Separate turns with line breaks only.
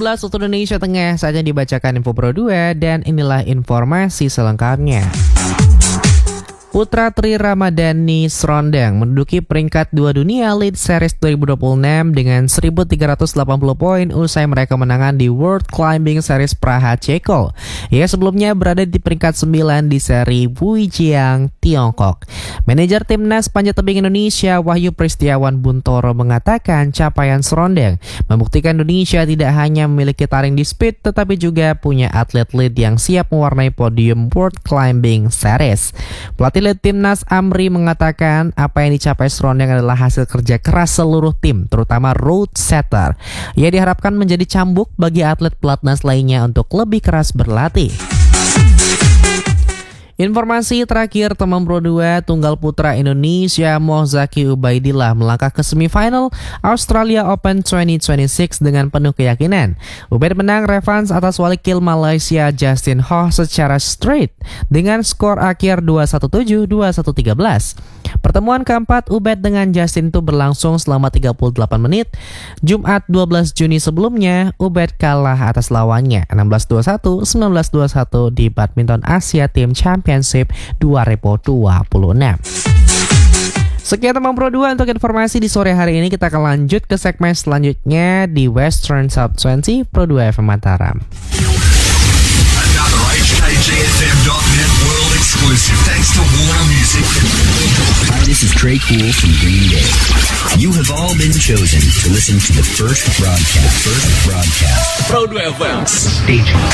12 waktu Indonesia Tengah. Saatnya dibacakan info Pro 2 dan inilah informasi selengkapnya. Putra Tri Ramadhani Srondang menduduki peringkat 2 dunia Lead Series 2026 dengan 1.380 poin usai mereka menangan di World Climbing Series Praha, Ceko. Ia sebelumnya berada di peringkat 9 di seri Wujiang, Tiongkok. Manajer Timnas Panjat Tebing Indonesia Wahyu Pristiawan Buntoro mengatakan capaian Srondang membuktikan Indonesia tidak hanya memiliki taring di speed tetapi juga punya atlet lead yang siap mewarnai podium World Climbing Series. Pelatih Timnas Amri mengatakan apa yang dicapai Srondang adalah hasil kerja keras seluruh tim, terutama road setter. Ia diharapkan menjadi cambuk bagi atlet pelatnas lainnya untuk lebih keras berlatih. Informasi terakhir teman Pro 2, tunggal putra Indonesia Mohzaki Ubaidillah melangkah ke semifinal Australia Open 2026 dengan penuh keyakinan. Ubaid menang revanse atas wakil Malaysia Justin Ho secara straight dengan skor akhir 2-1-7, 2-1-13. Pertemuan keempat Ubaid dengan Justin itu berlangsung selama 38 menit. Jumat 12 Juni sebelumnya, Ubaid kalah atas lawannya 16-21, 19-21 di Badminton Asia Team Championship 2026. Sekian teman Pro 2 untuk informasi di sore hari ini. Kita akan lanjut ke segmen selanjutnya di Western Sub 20 Pro 2 FM Mataram.
HKJFM.net world exclusive thanks to Warner Music. Hi, this is Trey Cool from Green Day. You have all been chosen to listen to the first broadcast. Pro 2 FM. Station.